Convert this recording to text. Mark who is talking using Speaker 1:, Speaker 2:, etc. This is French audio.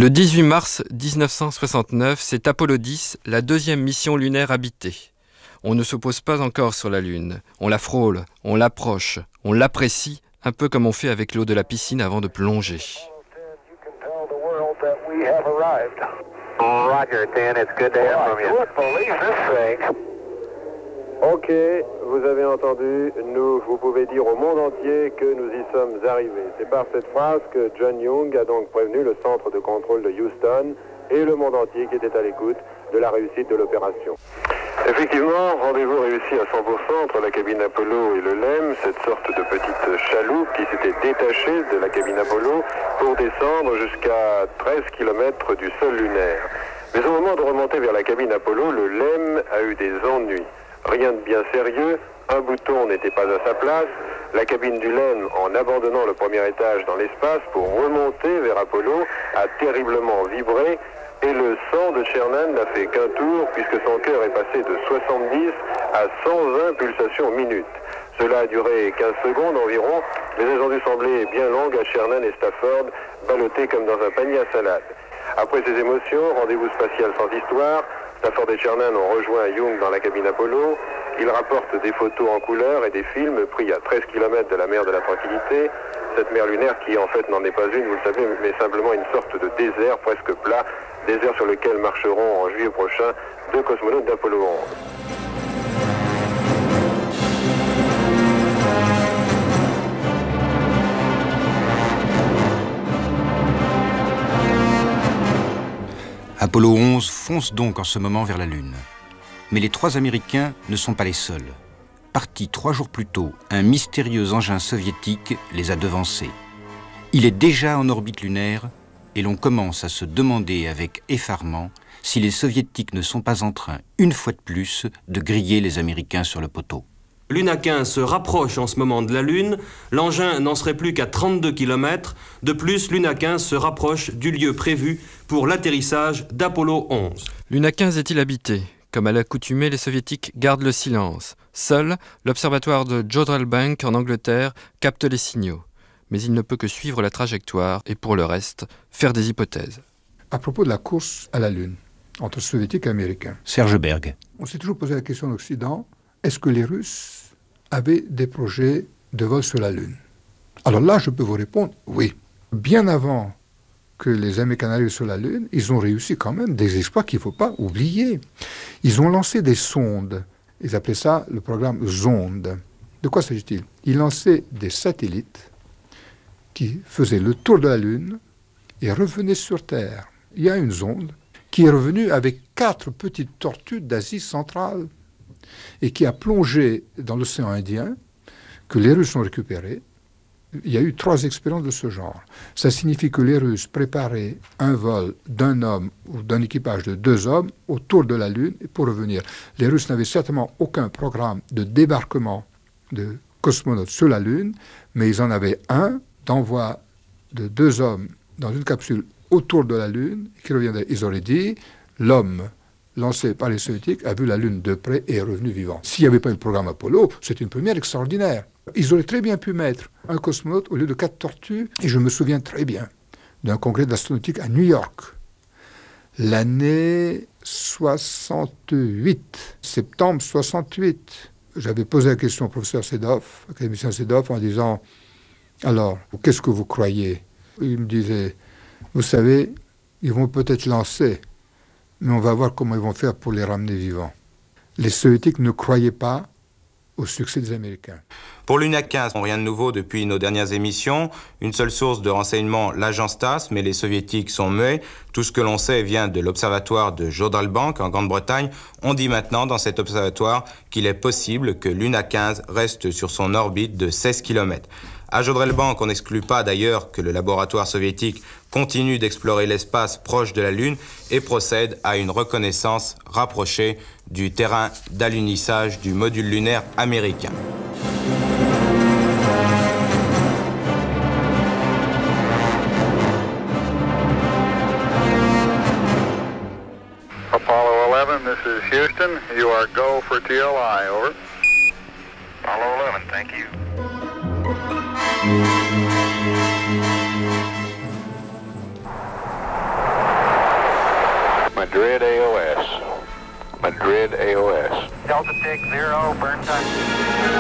Speaker 1: Le 18 mars 1969, c'est Apollo 10, la deuxième mission lunaire habitée. On ne se pose pas encore sur la Lune. On la frôle, on l'approche, on l'apprécie, un peu comme on fait avec l'eau de la piscine avant de plonger.
Speaker 2: Roger, 10, it's good to hear from you. I couldn't believe this thing.
Speaker 3: Ok, vous avez entendu, vous pouvez dire au monde entier que nous y sommes arrivés. C'est par cette phrase que John Young a donc prévenu le centre de contrôle de Houston et le monde entier qui était à l'écoute de la réussite de l'opération. Effectivement, rendez-vous réussi à 100% entre la cabine Apollo et le LEM, cette sorte de petite chaloupe qui s'était détachée de la cabine Apollo pour descendre jusqu'à 13 km du sol lunaire. Mais au moment de remonter vers la cabine Apollo, le LEM a eu des ennuis. Rien de bien sérieux, un bouton n'était pas à sa place, la cabine du LEM, en abandonnant le premier étage dans l'espace pour remonter vers Apollo, a terriblement vibré et le sang de Sherman n'a fait qu'un tour puisque son cœur est passé de 70 à 120 pulsations minutes. Cela a duré 15 secondes environ, mais elles ont dû sembler bien longues à Sherman et Stafford, ballottés comme dans un panier à salade. Après ces émotions, rendez-vous spatial sans histoire, Stafford et Sherman ont rejoint Young dans la cabine Apollo. Ils rapportent des photos en couleur et des films pris à 13 km de la mer de la Tranquillité. Cette mer lunaire qui en fait n'en est pas une, vous le savez, mais simplement une sorte de désert presque plat, désert sur lequel marcheront en juillet prochain 2 cosmonautes d'Apollo 11.
Speaker 4: Apollo 11 fonce donc en ce moment vers la Lune. Mais les 3 Américains ne sont pas les seuls. Partis 3 jours plus tôt, un mystérieux engin soviétique les a devancés. Il est déjà en orbite lunaire et l'on commence à se demander avec effarement si les Soviétiques ne sont pas en train, une fois de plus, de griller les Américains sur le poteau.
Speaker 5: Luna 15 se rapproche en ce moment de la Lune. L'engin n'en serait plus qu'à 32 km. De plus, Luna 15 se rapproche du lieu prévu pour l'atterrissage d'Apollo 11.
Speaker 1: Luna 15 est-il habité ? Comme à l'accoutumée, les Soviétiques gardent le silence. Seul, l'observatoire de Jodrell Bank en Angleterre capte les signaux. Mais il ne peut que suivre la trajectoire et pour le reste, faire des hypothèses.
Speaker 6: À propos de la course à la Lune, entre Soviétiques et Américains.
Speaker 4: Serge Berg.
Speaker 6: On s'est toujours posé la question en Occident, est-ce que les Russes avaient des projets de vol sur la Lune? Alors là, je peux vous répondre, oui. Bien avant que les Américains arrivent sur la Lune, ils ont réussi quand même des exploits qu'il ne faut pas oublier. Ils ont lancé des sondes. Ils appelaient ça le programme Zonde. De quoi s'agit-il? Ils lançaient des satellites qui faisaient le tour de la Lune et revenaient sur Terre. Il y a une zonde qui est revenue avec 4 petites tortues d'Asie centrale et qui a plongé dans l'océan Indien, que les Russes ont récupéré. Il y a eu 3 expériences de ce genre. Ça signifie que les Russes préparaient un vol d'un homme ou d'un équipage de 2 hommes autour de la Lune pour revenir. Les Russes n'avaient certainement aucun programme de débarquement de cosmonautes sur la Lune, mais ils en avaient un d'envoi de 2 hommes dans une capsule autour de la Lune qui reviendrait. Ils auraient dit, l'homme lancé par les Soviétiques a vu la Lune de près et est revenu vivant. S'il n'y avait pas eu le programme Apollo, c'est une première extraordinaire. Ils auraient très bien pu mettre un cosmonaute au lieu de 4 tortues. Et je me souviens très bien d'un congrès d'astronautique à New York, l'année 68, septembre 68. J'avais posé la question au professeur Sedov, académicien Sedov, en disant « Alors, qu'est-ce que vous croyez ?» Il me disait « Vous savez, ils vont peut-être lancer, mais on va voir comment ils vont faire pour les ramener vivants. » Les Soviétiques ne croyaient pas au succès des Américains.
Speaker 7: Pour Luna 15, rien de nouveau depuis nos dernières émissions. Une seule source de renseignement, l'agence TASS, mais les Soviétiques sont muets. Tout ce que l'on sait vient de l'observatoire de Jodrell Bank en Grande-Bretagne. On dit maintenant dans cet observatoire qu'il est possible que Luna 15 reste sur son orbite de 16 km. À Jodrell Bank, on n'exclut pas d'ailleurs que le laboratoire soviétique continue d'explorer l'espace proche de la Lune et procède à une reconnaissance rapprochée du terrain d'alunissage du module lunaire américain.
Speaker 2: Apollo 11, this is Houston. You are go for TLI, over. Apollo 11, thank you. AOS. Madrid AOS.
Speaker 8: Delta Tick 0, burn time.